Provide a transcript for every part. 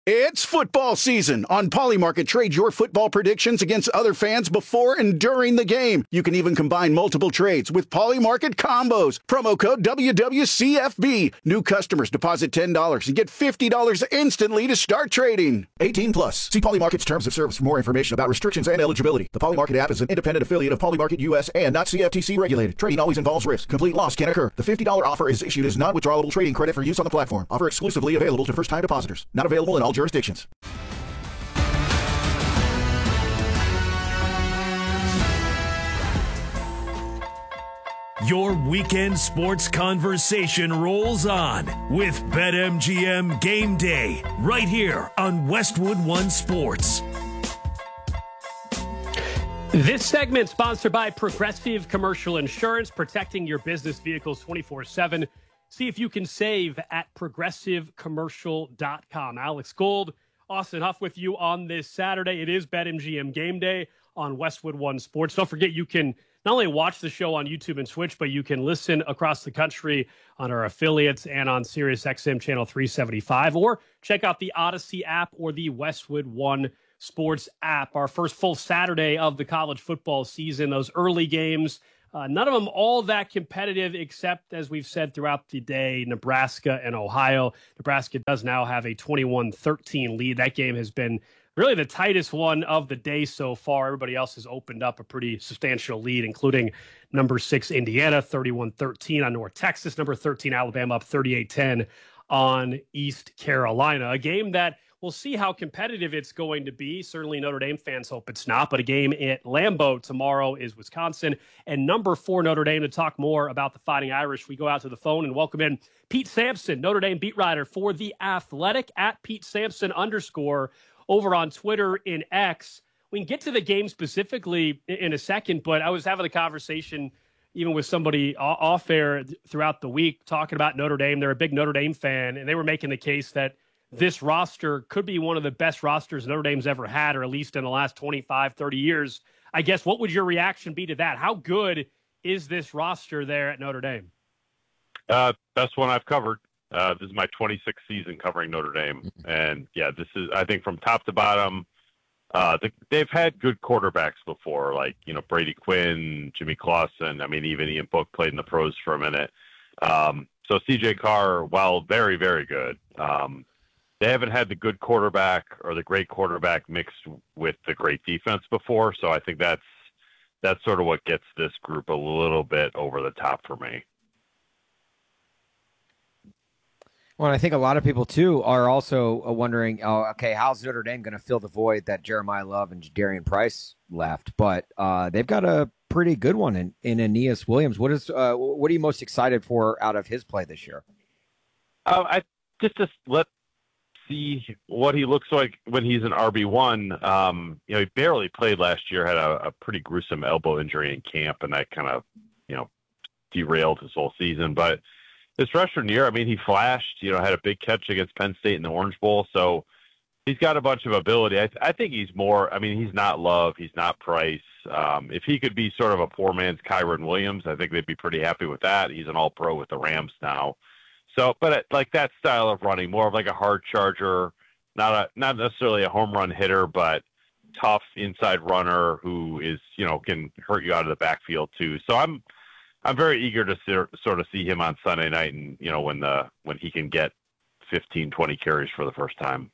It's football season. On Polymarket, trade your football predictions against other fans before and during the game. You can even combine multiple trades with Polymarket combos. Promo code WWCFB. New customers deposit $10 and get $50 instantly to start trading. 18 plus. See Polymarket's terms of service for more information about restrictions and eligibility. The Polymarket app is an independent affiliate of Polymarket US and not CFTC regulated. Trading always involves risk. Complete loss can occur. The $50 offer is issued as non-withdrawable trading credit for use on the platform. Offer exclusively available to first-time depositors. Not available in all jurisdictions. Your weekend sports conversation rolls on with BetMGM Game Day right here on Westwood One Sports. This segment sponsored by Progressive Commercial Insurance, protecting your business vehicles 24/7. See if you can save at progressivecommercial.com. Alex Gold, Austin Huff with you on this Saturday. It is BetMGM Game Day on Westwood One Sports. Don't forget, you can not only watch the show on YouTube and Twitch, but you can listen across the country on our affiliates and on SiriusXM Channel 375, or check out the Odyssey app or the Westwood One Sports app. Our first full Saturday of the college football season, those early games, none of them all that competitive, except, as we've said throughout the day, Nebraska and Ohio. Nebraska does now have a 21-13 lead. That game has been really the tightest one of the day so far. Everybody else has opened up a pretty substantial lead, including number 6 Indiana, 31-13 on North Texas, number 13 Alabama up 38-10 on East Carolina. A game that we'll see how competitive it's going to be. Certainly Notre Dame fans hope it's not, but a game at Lambeau tomorrow is Wisconsin. And number 4 Notre Dame. To talk more about the Fighting Irish, we go out to the phone and welcome in Pete Sampson, Notre Dame beat writer for The Athletic, at Pete Sampson _ over on Twitter and X. We can get to the game specifically in a second, but I was having a conversation even with somebody off air throughout the week talking about Notre Dame. They're a big Notre Dame fan, and they were making the case that this roster could be one of the best rosters Notre Dame's ever had, or at least in the last 25, 30 years. I guess, what would your reaction be to that? How good is this roster there at Notre Dame? Best one I've covered. This is my 26th season covering Notre Dame. And, yeah, this is, I think, from top to bottom, they've had good quarterbacks before, like, Brady Quinn, Jimmy Clausen. I mean, even Ian Book played in the pros for a minute. So C.J. Carr, while very, very good, they haven't had the good quarterback or the great quarterback mixed with the great defense before. So I think that's sort of what gets this group a little bit over the top for me. Well, I think a lot of people, too, are also wondering, how's Notre Dame going to fill the void that Jeremiah Love and Jadarian Price left? But they've got a pretty good one in Aeneas Williams. What are you most excited for out of his play this year? Let's see what he looks like when he's an RB1. He barely played last year, had a pretty gruesome elbow injury in camp, and that kind of, derailed his whole season. But his freshman year, I mean, he flashed, had a big catch against Penn State in the Orange Bowl. So he's got a bunch of ability. I think he's more, he's not Love. He's not Price. If he could be sort of a poor man's Kyron Williams, I think they'd be pretty happy with that. He's an all-pro with the Rams now. So, but like that style of running, more of like a hard charger, not necessarily a home run hitter, but tough inside runner who is, can hurt you out of the backfield too. So I'm very eager to sort of see him on Sunday night, and when he can get 15, 20 carries for the first time.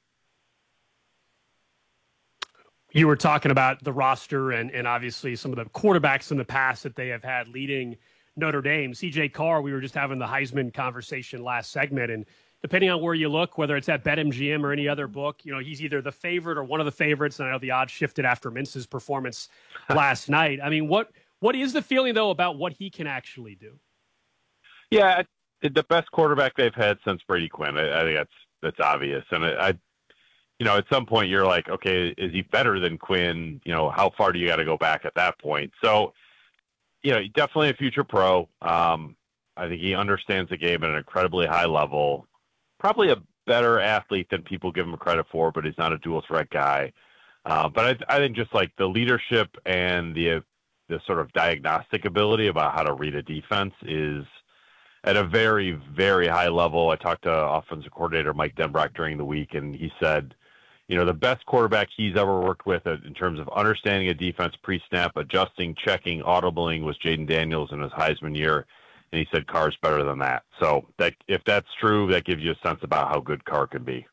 You were talking about the roster and obviously some of the quarterbacks in the past that they have had leading Notre Dame. C.J. Carr, we were just having the Heisman conversation last segment, and depending on where you look, whether it's at BetMGM or any other book, he's either the favorite or one of the favorites, and I know the odds shifted after Mintz's performance last night. I mean, what is the feeling, though, about what he can actually do? Yeah, the best quarterback they've had since Brady Quinn. I think that's obvious. And at some point you're like, okay, is he better than Quinn? How far do you got to go back at that point? So, definitely a future pro. I think he understands the game at an incredibly high level. Probably a better athlete than people give him credit for, but he's not a dual threat guy. But I think just like the leadership and the sort of diagnostic ability about how to read a defense is at a very, very high level. I talked to offensive coordinator Mike Denbrock during the week, and he said, the best quarterback he's ever worked with in terms of understanding a defense pre-snap, adjusting, checking, audibling was Jaden Daniels in his Heisman year. And he said Carr's better than that. So if that's true, that gives you a sense about how good Carr can be.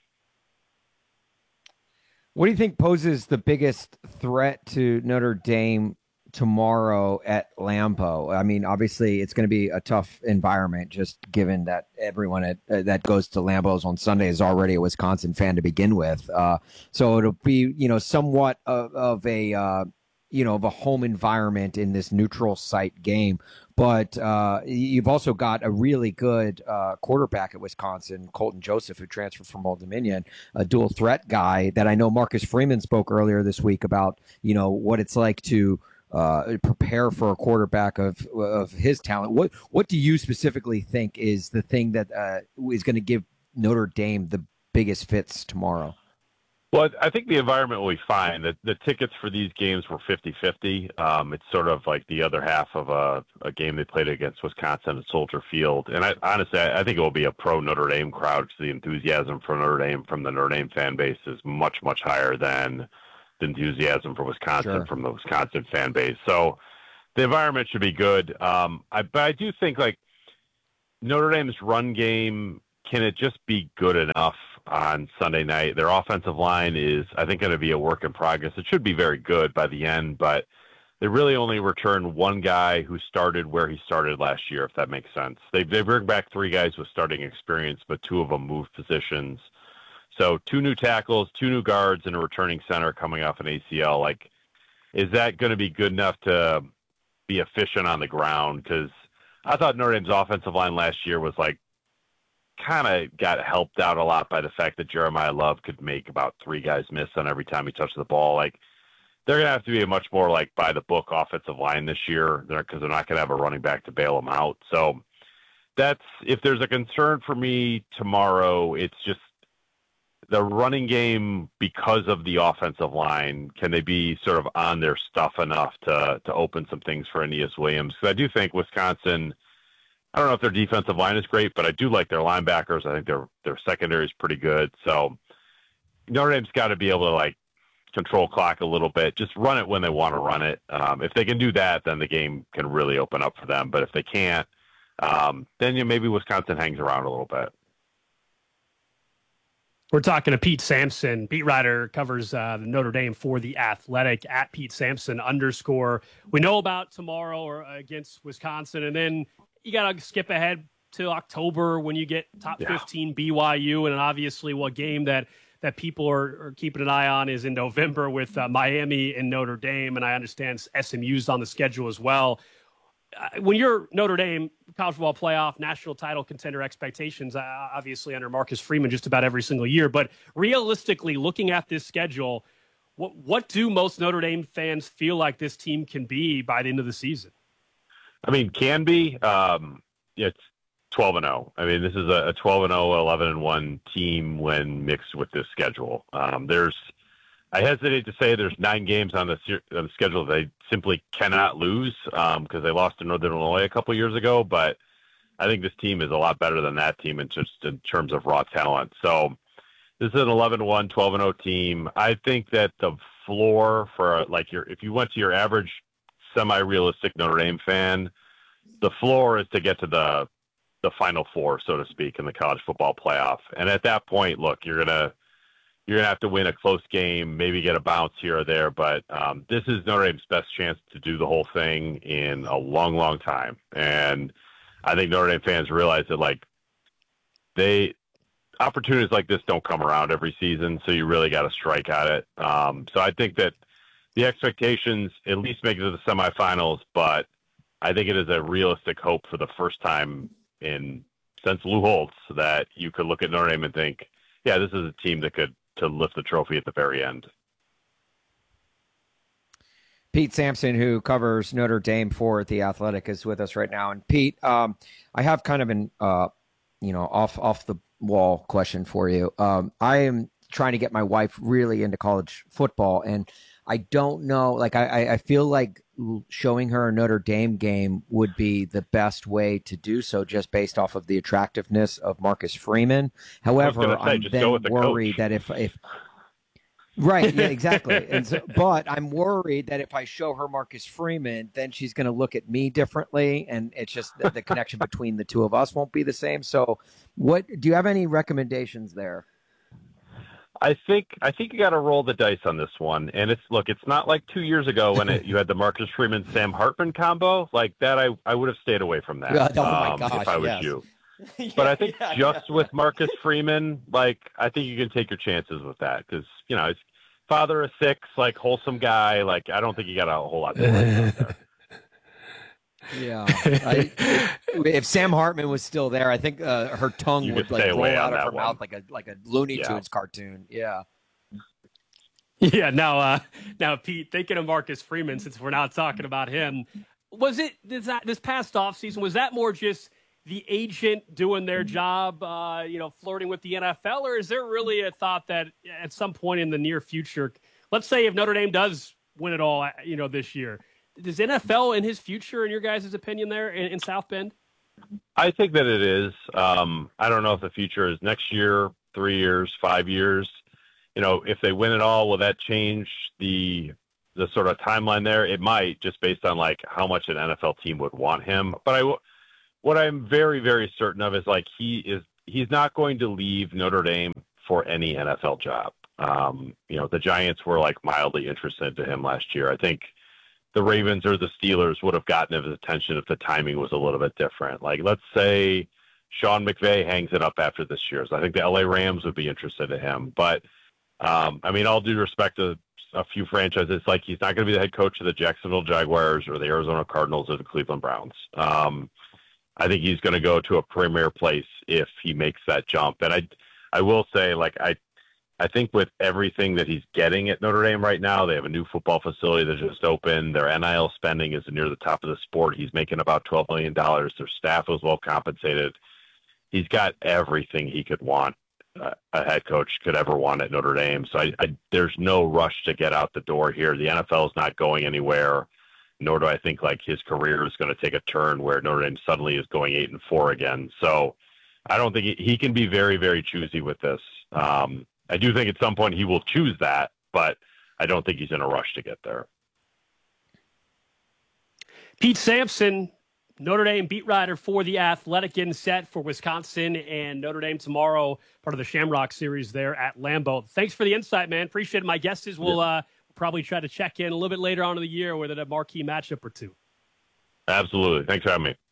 What do you think poses the biggest threat to Notre Dame tomorrow at Lambeau? I mean, obviously, it's going to be a tough environment, just given that everyone that goes to Lambeau's on Sunday is already a Wisconsin fan to begin with. So it'll be, somewhat of a home environment in this neutral site game. But you've also got a really good quarterback at Wisconsin, Colton Joseph, who transferred from Old Dominion, a dual threat guy that I know Marcus Freeman spoke earlier this week about, what it's like to prepare for a quarterback of his talent. What do you specifically think is the thing that is going to give Notre Dame the biggest fits tomorrow? Well, I think the environment will be fine. The tickets for these games were 50-50. It's sort of like the other half of a game they played against Wisconsin at Soldier Field. And honestly, I think it will be a pro Notre Dame crowd because the enthusiasm for Notre Dame from the Notre Dame fan base is much, much higher than the enthusiasm for Wisconsin from the Wisconsin fan base. So the environment should be good. But I do think Notre Dame's run game, can it just be good enough on Sunday night? Their offensive line is, I think, going to be a work in progress. It should be very good by the end, but they really only returned one guy who started where he started last year, if that makes sense. They bring back three guys with starting experience, but two of them moved positions. So 2 new tackles, 2 new guards, and a returning center coming off an ACL. Is that going to be good enough to be efficient on the ground? Because I thought Notre Dame's offensive line last year was kind of got helped out a lot by the fact that Jeremiah Love could make about 3 guys miss on every time he touched the ball. They're going to have to be a much more by the book offensive line this year because they're not going to have a running back to bail them out. So if there's a concern for me tomorrow, it's just the running game because of the offensive line. Can they be sort of on their stuff enough to open some things for Aeneas Williams? Because I do think Wisconsin, I don't know if their defensive line is great, but I do like their linebackers. I think their secondary is pretty good. So Notre Dame's got to be able to control clock a little bit, just run it when they want to run it. If they can do that, then the game can really open up for them. But if they can't, then maybe Wisconsin hangs around a little bit. We're talking to Pete Sampson. Beat writer covers Notre Dame for The Athletic at Pete Sampson _. We know about tomorrow or against Wisconsin, and then you got to skip ahead to October when you get top 15 BYU, and obviously what game that people are keeping an eye on is in November with Miami and Notre Dame, and I understand SMU's on the schedule as well. When you're Notre Dame, college football playoff, national title contender expectations, obviously under Marcus Freeman just about every single year, but realistically looking at this schedule, what do most Notre Dame fans feel like this team can be by the end of the season? I mean, can be. It's 12-0. I mean, this is a 12-0, 11-1 team when mixed with this schedule. I hesitate to say there's 9 games on the schedule they simply cannot lose because they lost to Northern Illinois a couple years ago. But I think this team is a lot better than that team in terms of raw talent. So this is an 11-1, 12-0 team. I think that the floor for if you went to your average semi-realistic Notre Dame fan, the floor is to get to the Final Four, so to speak, in the college football playoff. And at that point, look, you're gonna have to win a close game, maybe get a bounce here or there. But this is Notre Dame's best chance to do the whole thing in a long, long time. And I think Notre Dame fans realize that opportunities like this don't come around every season, so you really got to strike at it. So I think that the expectations at least make it to the semifinals, but I think it is a realistic hope for the first time since Lou Holtz that you could look at Notre Dame and think, yeah, this is a team that could to lift the trophy at the very end. Pete Sampson, who covers Notre Dame for The Athletic, is with us right now. And Pete, I have kind of an off the wall question for you. I am trying to get my wife really into college football, and I don't know. Like, I feel like showing her a Notre Dame game would be the best way to do so, just based off of the attractiveness of Marcus Freeman. However, I'm then worried that if right, yeah, exactly. And so, but I'm worried that if I show her Marcus Freeman, then she's going to look at me differently, and it's just the connection between the two of us won't be the same. So, what do you have any recommendations there? I think you got to roll the dice on this one. And it's not like 2 years ago when you had the Marcus Freeman Sam Hartman combo like that. I would have stayed away from that. Oh my gosh, if I was yes. you. But I think with Marcus Freeman, like, I think you can take your chances with that because, you know, he's father of 6, like, wholesome guy. Like, I don't think you got a whole lot to worry about there. Yeah. If Sam Hartman was still there, I think her tongue would like roll out of her mouth like a Looney Tunes cartoon. Yeah. Yeah. Now, Pete, thinking of Marcus Freeman, since we're not talking about him, was it this past offseason, was that more just the agent doing their job, flirting with the NFL, or is there really a thought that at some point in the near future, let's say if Notre Dame does win it all, this year, is NFL in his future, in your guys' opinion, there in South Bend? I think that it is. I don't know if the future is next year, 3 years, 5 years. You know, if they win it all, will that change the sort of timeline there? It might, just based on like how much an NFL team would want him. But what I'm very, very certain of is like he's not going to leave Notre Dame for any NFL job. The Giants were like mildly interested in him last year. I think the Ravens or the Steelers would have gotten his attention if the timing was a little bit different. Like, let's say Sean McVay hangs it up after this year. So I think the LA Rams would be interested in him. But, all due respect to a few franchises, it's like he's not going to be the head coach of the Jacksonville Jaguars or the Arizona Cardinals or the Cleveland Browns. I think he's going to go to a premier place if he makes that jump. And I will say, like, I think with everything that he's getting at Notre Dame right now, they have a new football facility that just opened. Their NIL spending is near the top of the sport. He's making about $12 million. Their staff is well compensated. He's got everything he could want, a head coach could ever want at Notre Dame. So there's no rush to get out the door here. The NFL is not going anywhere, nor do I think like his career is going to take a turn where Notre Dame suddenly is going 8-4 again. So I don't think he can be very, very choosy with this. I do think at some point he will choose that, but I don't think he's in a rush to get there. Pete Sampson, Notre Dame beat writer for The Athletic, getting set for Wisconsin and Notre Dame tomorrow, part of the Shamrock Series there at Lambeau. Thanks for the insight, man. Appreciate it. My guess is we'll probably try to check in a little bit later on in the year with a marquee matchup or two. Absolutely. Thanks for having me.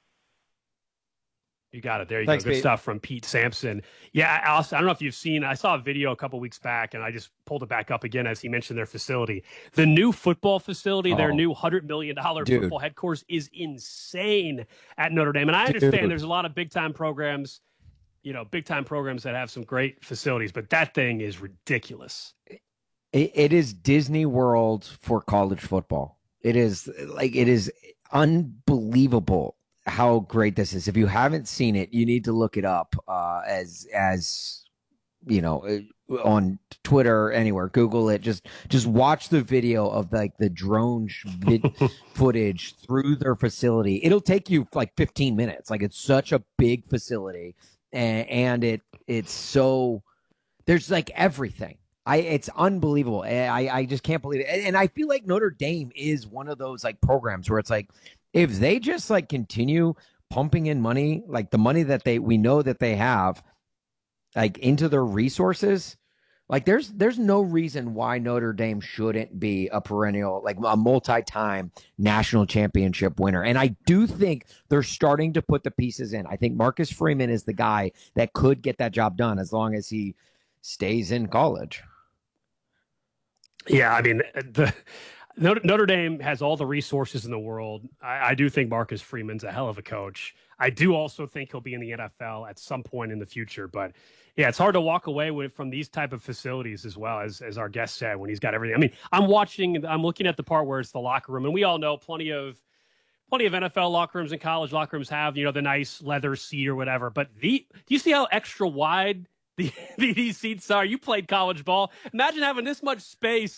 You got it. There you go. Good stuff from Pete Sampson. Yeah, Alice, I don't know if you've seen, I saw a video a couple weeks back, and I just pulled it back up again as he mentioned their facility. The new football facility, their new $100 million football headquarters is insane at Notre Dame. And I understand there's a lot of big-time programs that have some great facilities, but that thing is ridiculous. It is Disney World for college football. It is unbelievable how great this is. If you haven't seen it, you need to look it up as you know, on Twitter, anywhere, Google it. Just watch the video of like the drone footage through their facility. It'll take you like 15 minutes. Like, it's such a big facility, and it's so, there's like everything. It's unbelievable. I just can't believe it. And I feel like Notre Dame is one of those like programs where it's like, if they just like continue pumping in money, like the money that we know that they have, like into their resources, like there's no reason why Notre Dame shouldn't be a perennial, like a multi-time national championship winner. And I do think they're starting to put the pieces in. I think Marcus Freeman is the guy that could get that job done as long as he stays in college. Yeah, I mean, Notre Dame has all the resources in the world. I do think Marcus Freeman's a hell of a coach. I do also think he'll be in the NFL at some point in the future. But yeah, it's hard to walk away from these type of facilities as well, as our guest said, when he's got everything. I mean, I'm looking at the part where it's the locker room, and we all know plenty of NFL locker rooms and college locker rooms have, the nice leather seat or whatever. But do you see how extra wide these seats are? You played college ball. Imagine having this much space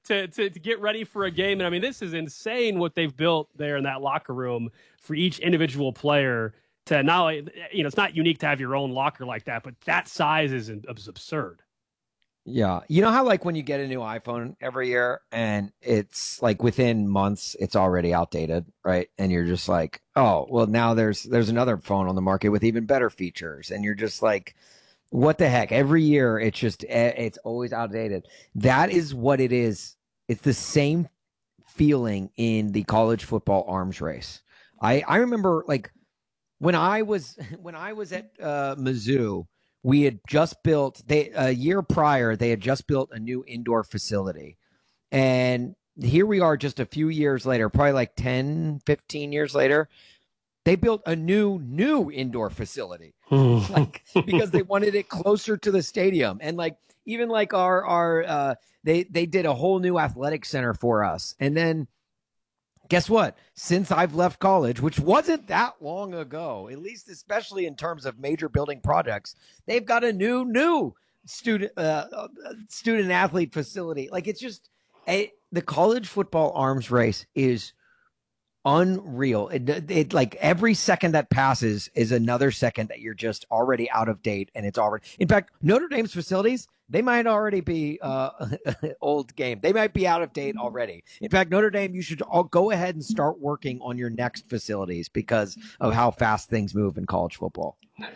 to get ready for a game. And I mean, this is insane what they've built there in that locker room for each individual player to not only, it's not unique to have your own locker like that, but that size is absurd. Yeah. You know how like when you get a new iPhone every year and it's like within months, it's already outdated, right? And you're just like, oh, well, now there's another phone on the market with even better features. And you're just like, what the heck? Every year, it's always outdated. That is what it is. It's the same feeling in the college football arms race. I remember like when I was at Mizzou, we had just built a year prior, they had just built a new indoor facility. And here we are just a few years later, probably like 10, 15 years later, they built a new indoor facility. Like because they wanted it closer to the stadium. And like even like they did a whole new athletic center for us. And then guess what? Since I've left college, which wasn't that long ago, at least especially in terms of major building projects, they've got a new student athlete facility. Like it's just the college football arms race is unreal. It like every second that passes is another second that you're just already out of date, and it's already. In fact, Notre Dame's facilities, they might already be old game. They might be out of date already. In fact, Notre Dame, you should all go ahead and start working on your next facilities because of how fast things move in college football.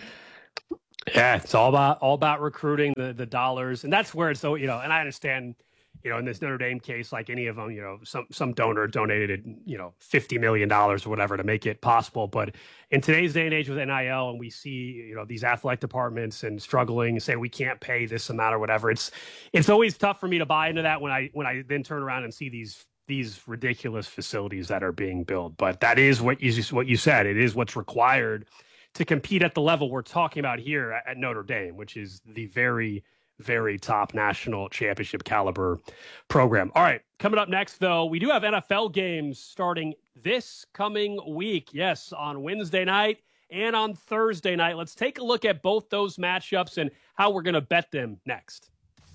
Yeah, it's all about recruiting, the dollars, and that's where it's so and I understand. In this Notre Dame case, like any of them, some donor donated, $50 million or whatever to make it possible. But in today's day and age with NIL, and we see, these athletic departments and struggling, say we can't pay this amount or whatever. It's always tough for me to buy into that when I then turn around and see these ridiculous facilities that are being built. But that is what you said. It is what's required to compete at the level we're talking about here at Notre Dame, which is the very, very top national championship caliber program. All right, coming up next, though, we do have NFL games starting this coming week. Yes, on Wednesday night and on Thursday night. Let's take a look at both those matchups and how we're going to bet them next.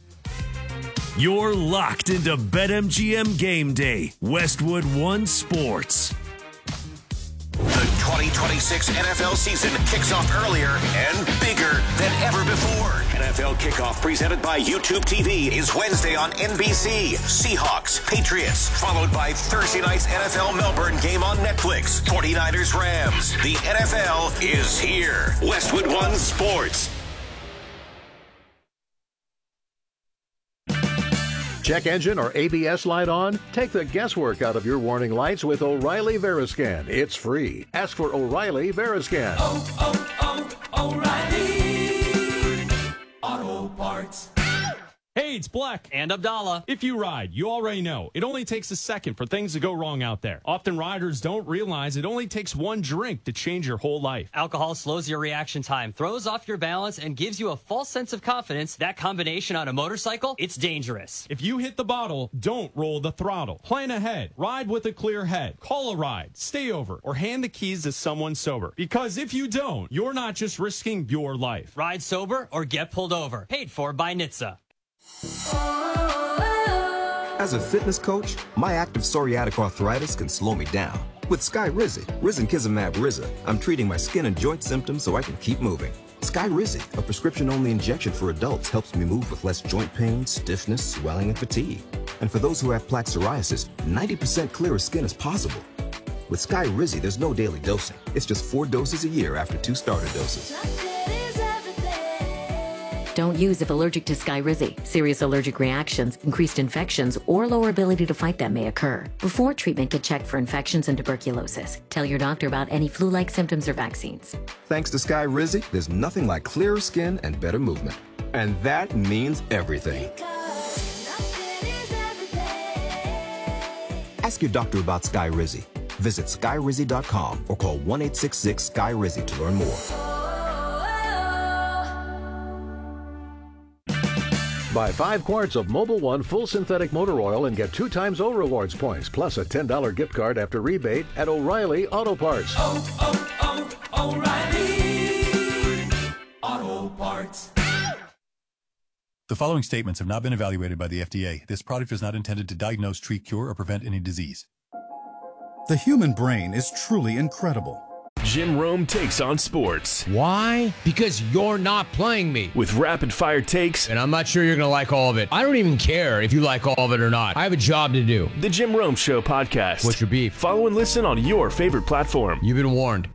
You're locked into BetMGM Game Day, Westwood One Sports. The 2026 NFL season kicks off earlier and bigger than ever before. NFL Kickoff presented by YouTube TV is Wednesday on NBC. Seahawks, Patriots, followed by Thursday night's NFL Melbourne game on Netflix. 49ers, Rams. The NFL is here. Westwood One Sports. Check engine or ABS light on? Take the guesswork out of your warning lights with O'Reilly Veriscan. It's free. Ask for O'Reilly Veriscan. O'Reilly Auto Parts. Hey, it's Black and Abdallah. If you ride, you already know it only takes a second for things to go wrong out there. Often riders don't realize it only takes one drink to change your whole life. Alcohol slows your reaction time, throws off your balance, and gives you a false sense of confidence. That combination on a motorcycle, it's dangerous. If you hit the bottle, don't roll the throttle. Plan ahead. Ride with a clear head. Call a ride. Stay over. Or hand the keys to someone sober. Because if you don't, you're not just risking your life. Ride sober or get pulled over. Paid for by NHTSA. As a fitness coach, my active psoriatic arthritis can slow me down. With Skyrizi, Risankizumab Riza, I'm treating my skin and joint symptoms so I can keep moving. Skyrizi, a prescription-only injection for adults, helps me move with less joint pain, stiffness, swelling, and fatigue. And for those who have plaque psoriasis, 90% clearer skin is possible. With Skyrizi, there's no daily dosing. It's just 4 doses a year after 2 starter doses. Don't use if allergic to Skyrizi. Serious allergic reactions, increased infections, or lower ability to fight them may occur. Before treatment, get checked for infections and tuberculosis. Tell your doctor about any flu-like symptoms or vaccines. Thanks to Skyrizi, there's nothing like clearer skin and better movement. And that means everything. Ask your doctor about Skyrizi. Visit Skyrizi.com or call 1-866-SKY-RIZI to learn more. Buy 5 quarts of Mobil 1 full synthetic motor oil and get 2 times O Rewards points, plus a $10 gift card after rebate at O'Reilly Auto Parts. O'Reilly Auto Parts. The following statements have not been evaluated by the FDA. This product is not intended to diagnose, treat, cure, or prevent any disease. The human brain is truly incredible. Jim Rome takes on sports. Why? Because you're not playing me. With rapid-fire takes. And I'm not sure you're going to like all of it. I don't even care if you like all of it or not. I have a job to do. The Jim Rome Show podcast. What's your beef? Follow and listen on your favorite platform. You've been warned.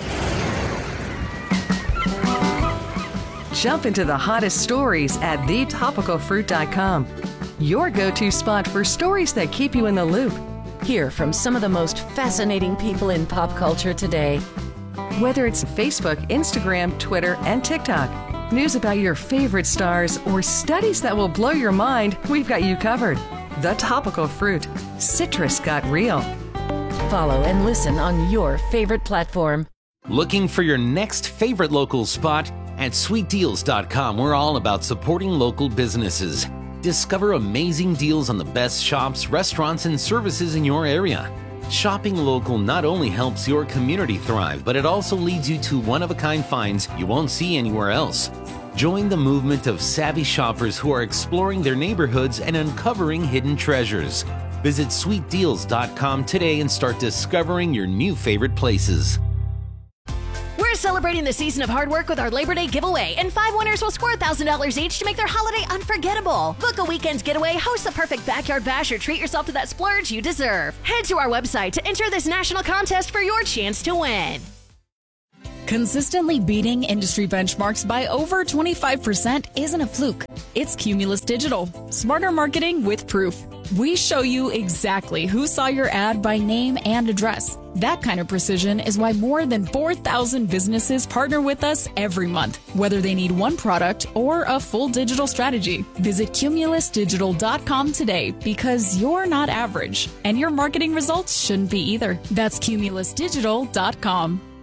Jump into the hottest stories at thetopicalfruit.com. Your go-to spot for stories that keep you in the loop. Hear from some of the most fascinating people in pop culture today. Whether it's Facebook, Instagram, Twitter, and TikTok, news about your favorite stars, or studies that will blow your mind, we've got you covered. The Topical Fruit. Citrus got real. Follow and listen on your favorite platform. Looking for your next favorite local spot? At sweetdeals.com, we're all about supporting local businesses. Discover amazing deals on the best shops, restaurants, and services in your area. Shopping local not only helps your community thrive, but it also leads you to one-of-a-kind finds you won't see anywhere else. Join the movement of savvy shoppers who are exploring their neighborhoods and uncovering hidden treasures. Visit sweetdeals.com today and start discovering your new favorite places. We're celebrating the season of hard work with our Labor Day giveaway, and 5 winners will score $1,000 each to make their holiday unforgettable. Book a weekend getaway, host the perfect backyard bash, or treat yourself to that splurge you deserve. Head to our website to enter this national contest for your chance to win. Consistently beating industry benchmarks by over 25% isn't a fluke. It's Cumulus Digital. Smarter marketing with proof. We show you exactly who saw your ad by name and address. That kind of precision is why more than 4,000 businesses partner with us every month, whether they need one product or a full digital strategy. Visit cumulusdigital.com today, because you're not average, and your marketing results shouldn't be either. That's cumulusdigital.com.